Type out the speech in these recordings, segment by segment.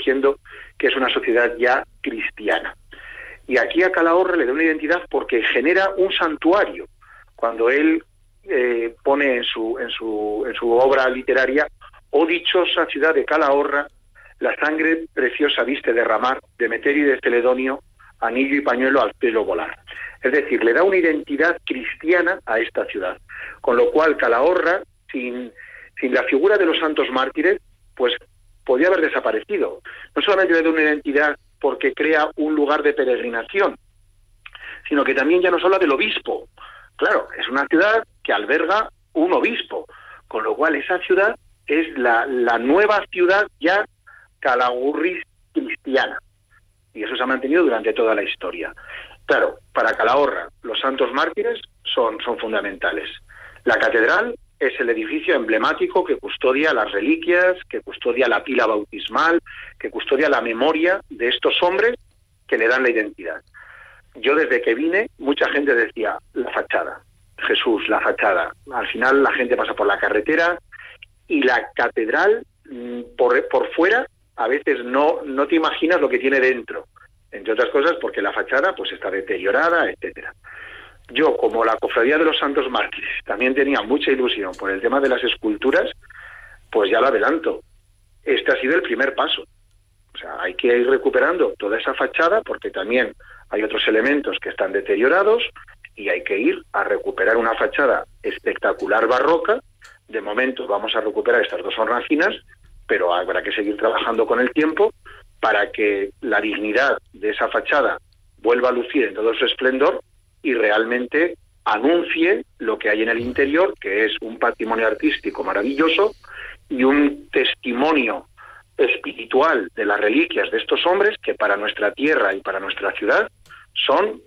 diciendo que es una sociedad ya cristiana. Y aquí a Calahorra le da una identidad porque genera un santuario. Cuando él pone en su obra literaria: «Oh dichosa ciudad de Calahorra, la sangre preciosa viste derramar, Demeterio y de Celedonio, anillo y pañuelo al pelo volar». Es decir, le da una identidad cristiana a esta ciudad. Con lo cual Calahorra, sin la figura de los santos mártires, pues podía haber desaparecido. No solamente le da una identidad porque crea un lugar de peregrinación, sino que también ya nos habla del obispo. Claro, es una ciudad que alberga un obispo, con lo cual esa ciudad es la nueva ciudad ya calahorris cristiana. Y eso se ha mantenido durante toda la historia. Claro, para Calahorra los santos mártires son fundamentales. La catedral es el edificio emblemático que custodia las reliquias, que custodia la pila bautismal, que custodia la memoria de estos hombres que le dan la identidad. Yo desde que vine, mucha gente decía: la fachada, Jesús, la fachada. Al final la gente pasa por la carretera y la catedral por fuera a veces no te imaginas lo que tiene dentro. Entre otras cosas porque la fachada pues está deteriorada, etcétera. Yo, como la Cofradía de los Santos Mártires, también tenía mucha ilusión por el tema de las esculturas, pues ya lo adelanto. Este ha sido el primer paso. O sea, hay que ir recuperando toda esa fachada porque también hay otros elementos que están deteriorados y hay que ir a recuperar una fachada espectacular barroca. De momento vamos a recuperar estas dos hornacinas, pero habrá que seguir trabajando con el tiempo para que la dignidad de esa fachada vuelva a lucir en todo su esplendor y realmente anuncie lo que hay en el interior, que es un patrimonio artístico maravilloso y un testimonio espiritual de las reliquias de estos hombres que para nuestra tierra y para nuestra ciudad son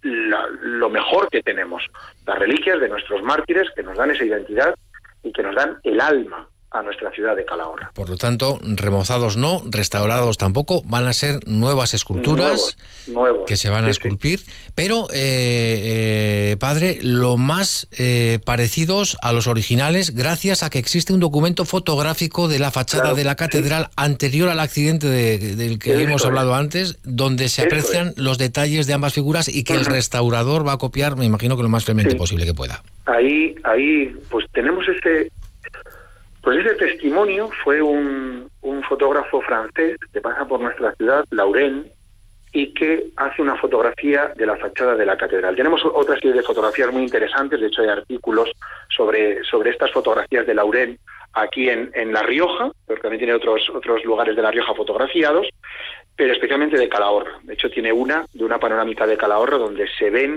lo mejor que tenemos. Las reliquias de nuestros mártires que nos dan esa identidad y que nos dan el alma a nuestra ciudad de Calahorra. Por lo tanto, remozados no, restaurados tampoco, van a ser nuevas esculturas nuevos, que se van a esculpir, sí. Pero, padre, lo más parecidos a los originales, gracias a que existe un documento fotográfico de la fachada de la catedral anterior al accidente del que hemos hablado antes, donde se aprecian los detalles de ambas figuras y que el restaurador va a copiar, me imagino que lo más fielmente posible que pueda. Ahí, pues tenemos Pues ese testimonio fue un fotógrafo francés que pasa por nuestra ciudad, Laurent, y que hace una fotografía de la fachada de la catedral. Tenemos otra serie de fotografías muy interesantes, de hecho hay artículos sobre estas fotografías de Laurent aquí en La Rioja, pero también tiene otros lugares de La Rioja fotografiados, pero especialmente de Calahorra. De hecho tiene una panorámica de Calahorra donde se ven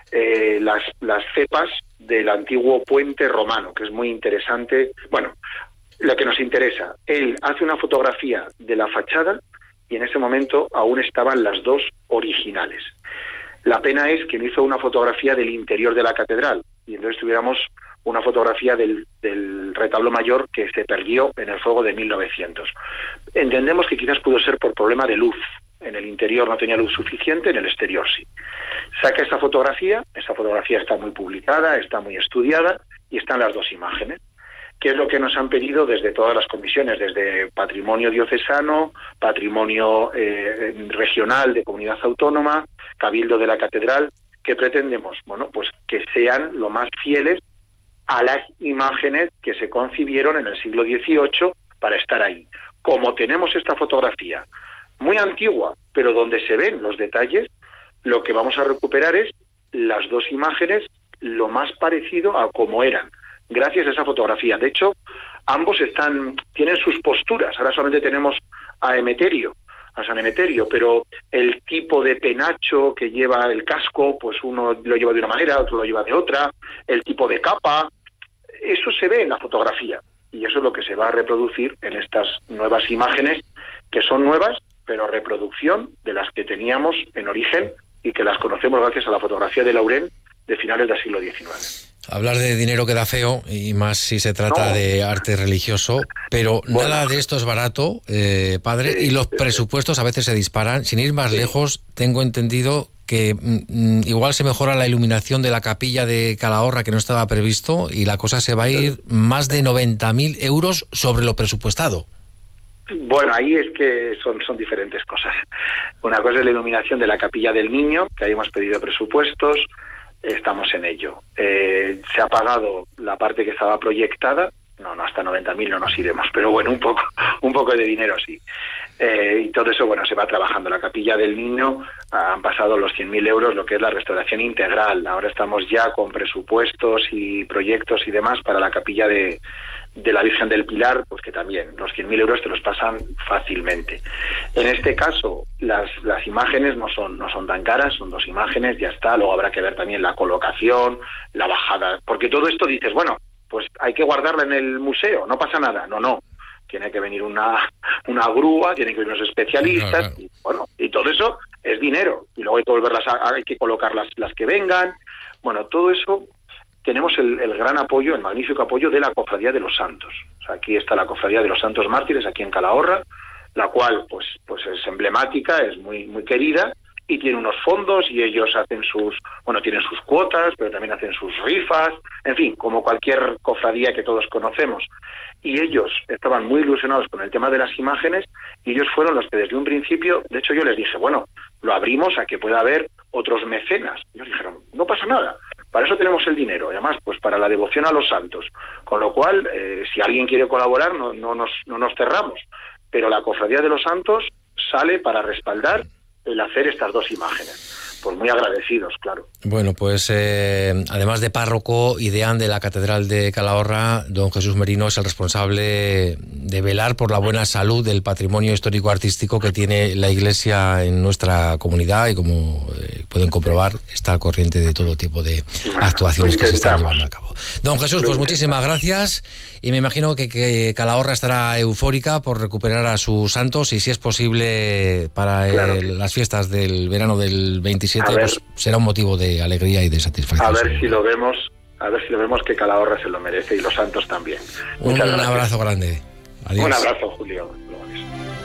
las cepas del antiguo puente romano, que es muy interesante. Bueno, lo que nos interesa, él hace una fotografía de la fachada y en ese momento aún estaban las dos originales. La pena es que no hizo una fotografía del interior de la catedral y entonces tuviéramos una fotografía del retablo mayor que se perdió en el fuego de 1900. Entendemos que quizás pudo ser por problema de luz. En el interior no tenía luz suficiente, en el exterior sí. Saca esa fotografía está muy publicada, está muy estudiada y están las dos imágenes, que es lo que nos han pedido desde todas las comisiones, desde Patrimonio Diocesano, Patrimonio Regional de Comunidad Autónoma, Cabildo de la Catedral, que pretendemos, bueno, pues que sean lo más fieles a las imágenes que se concibieron en el siglo XVIII para estar ahí. Como tenemos esta fotografía muy antigua, pero donde se ven los detalles, lo que vamos a recuperar es las dos imágenes lo más parecido a como eran, gracias a esa fotografía. De hecho, ambos tienen sus posturas. Ahora solamente tenemos a San Emeterio, pero el tipo de penacho que lleva el casco, pues uno lo lleva de una manera, otro lo lleva de otra, el tipo de capa, eso se ve en la fotografía. Y eso es lo que se va a reproducir en estas nuevas imágenes, que son nuevas, pero reproducción de las que teníamos en origen y que las conocemos gracias a la fotografía de Laurent de finales del siglo XIX. Hablar de dinero queda feo, y más si se trata de arte religioso, pero nada de esto es barato, padre, y los presupuestos a veces se disparan. Sin ir más lejos, tengo entendido que igual se mejora la iluminación de la capilla de Calahorra, que no estaba previsto, y la cosa se va a ir más de 90.000 euros sobre lo presupuestado. Bueno, ahí es que son diferentes cosas. Una cosa es la iluminación de la Capilla del Niño, que ahí hemos pedido presupuestos, estamos en ello. Se ha pagado la parte que estaba proyectada, no hasta 90.000 no nos iremos, pero bueno, un poco de dinero sí. Y todo eso, bueno, se va trabajando. La Capilla del Niño han pasado los 100.000 euros, lo que es la restauración integral. Ahora estamos ya con presupuestos y proyectos y demás para la Capilla de la Virgen del Pilar, pues que también los 100.000 euros te los pasan fácilmente. En este caso, las imágenes no son tan caras, son 2 imágenes, ya está. Luego habrá que ver también la colocación, la bajada, porque todo esto dices, bueno, pues hay que guardarla en el museo, no pasa nada. No. Tiene que venir una grúa, tienen que venir unos especialistas, claro. Y bueno, y todo eso es dinero. Y luego hay que volverlas hay que colocar las que vengan. Bueno, todo eso tenemos el gran apoyo, el magnífico apoyo de la Cofradía de los Santos. O sea, aquí está la Cofradía de los Santos Mártires, aquí en Calahorra, la cual pues es emblemática, es muy, muy querida, y tiene unos fondos, y ellos hacen tienen sus cuotas, pero también hacen sus rifas, en fin, como cualquier cofradía que todos conocemos. Y ellos estaban muy ilusionados con el tema de las imágenes, y ellos fueron los que desde un principio, de hecho yo les dije, bueno, lo abrimos a que pueda haber otros mecenas. Y ellos dijeron, no pasa nada, para eso tenemos el dinero, y además pues para la devoción a los santos. Con lo cual, si alguien quiere colaborar, no nos cerramos. Pero la Cofradía de los Santos sale para respaldar el hacer estas 2 imágenes. Pues muy agradecidos, claro. Bueno, pues además de párroco y deán de la Catedral de Calahorra, don Jesús Merino es el responsable de velar por la buena salud del patrimonio histórico-artístico que tiene la Iglesia en nuestra comunidad, y como pueden comprobar, está al corriente de todo tipo de actuaciones que se están llevando a cabo. Don Jesús, pues muchísimas gracias, y me imagino que Calahorra estará eufórica por recuperar a sus santos, y si es posible para las fiestas del verano del 27, pues será un motivo de alegría y de satisfacción. A ver si lo vemos que Calahorra se lo merece, y los santos también. Un abrazo grande. Adiós. Un abrazo, Julio.